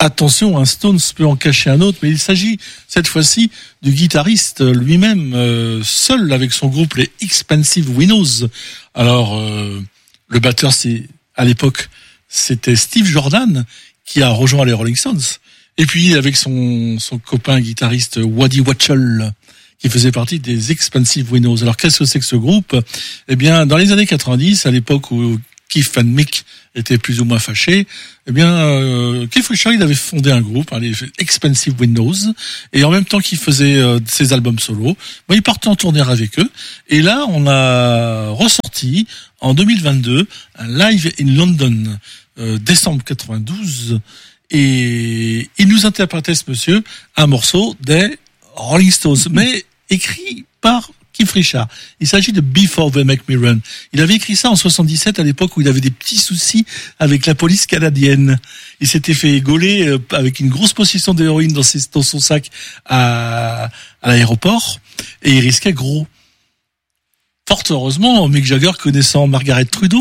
attention, un Stones peut en cacher un autre, mais il s'agit cette fois-ci du guitariste lui-même, seul avec son groupe, les Expensive Windows. Alors, le batteur, à l'époque, c'était Steve Jordan, qui a rejoint les Rolling Stones. Et puis, avec son copain guitariste Waddy Wachtel, qui faisait partie des Expensive Windows. Alors, qu'est-ce que c'est que ce groupe? Eh bien, dans les années 90, à l'époque où Keith and Mick étaient plus ou moins fâchés, eh bien, Keith Richards, il avait fondé un groupe, les Expensive Windows, et en même temps qu'il faisait ses albums solo, il partait en tournée avec eux. Et là, on a ressorti, en 2022, un live in London, décembre 92, et il nous interprétait, ce monsieur, un morceau des Rolling Stones, mais écrit par Keith Richards. Il s'agit de Before They Make Me Run. Il avait écrit ça en 77, à l'époque où il avait des petits soucis avec la police canadienne. Il s'était fait gauler avec une grosse possession d'héroïne dans son sac à l'aéroport, et il risquait gros. Fort heureusement, Mick Jagger, connaissant Margaret Trudeau,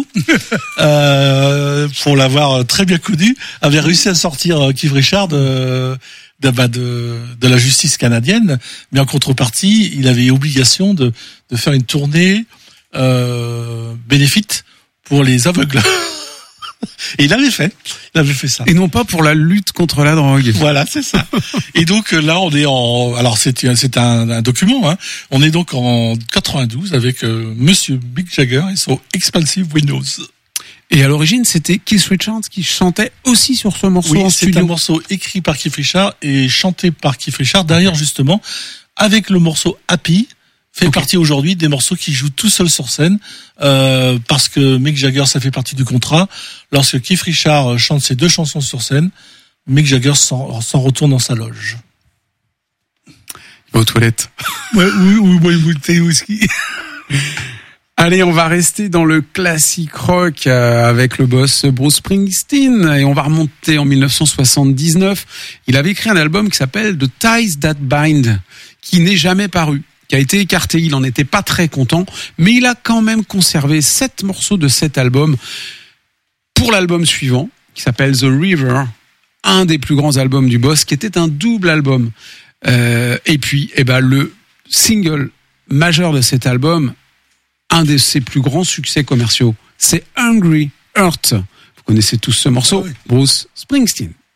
pour l'avoir très bien connu, avait réussi à sortir Keith Richards de la justice canadienne, mais en contrepartie, il avait obligation de faire une tournée bénéfice pour les aveugles. Et il avait fait ça. Et non pas pour la lutte contre la drogue. Voilà, c'est ça. Et donc là, on est alors c'est un document, hein. On est donc en 92 avec monsieur Mick Jagger et son Expensive Windows. Et à l'origine, c'était Keith Richards qui chantait aussi sur ce morceau en studio. Oui, c'est un morceau écrit par Keith Richards et chanté par Keith Richards. D'ailleurs, justement, avec le morceau Happy, fait partie aujourd'hui des morceaux qui jouent tout seul sur scène, parce que Mick Jagger, ça fait partie du contrat. Lorsque Keith Richards chante ses 2 chansons sur scène, Mick Jagger s'en retourne dans sa loge. Il va aux toilettes. Oui, une bouteille de whisky. Allez, on va rester dans le classique rock avec le boss Bruce Springsteen et on va remonter en 1979. Il avait écrit un album qui s'appelle The Ties That Bind, qui n'est jamais paru, qui a été écarté. Il en était pas très content, mais il a quand même conservé 7 morceaux de cet album pour l'album suivant, qui s'appelle The River, un des plus grands albums du boss, qui était un double album. Et puis, le single majeur de cet album, un de ses plus grands succès commerciaux, c'est Hungry Heart. Vous connaissez tous ce morceau, Bruce Springsteen.